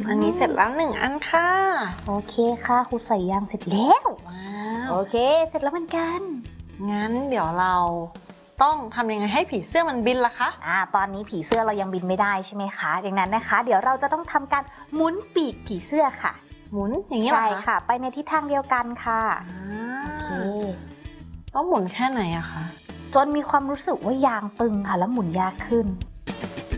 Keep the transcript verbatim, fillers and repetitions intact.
อันนี้เสร็จแล้วหนึ่งอันค่ะโอเคค่ะครูใส่ยางเสร็จแล้วว้าวโอเคเสร็จแล้วเหมือนกันงั้นเดี๋ยวเราต้องทำยังไงให้ผีเสื้อมันบินล่ะคะอ่าตอนนี้ผีเสื้อเรายังบินไม่ได้ใช่ไหมคะดังนั้นนะคะเดี๋ยวเราจะต้องทำการหมุนปีกผีเสื้อค่ะหมุนอย่างนี้เหรอคะใช่ค่ะไปในทิศทางเดียวกันค่ะโอเคต้องหมุนแค่ไหนอะคะจนมีความรู้สึกว่ายางตึงค่ะแล้วหมุนยากขึ้น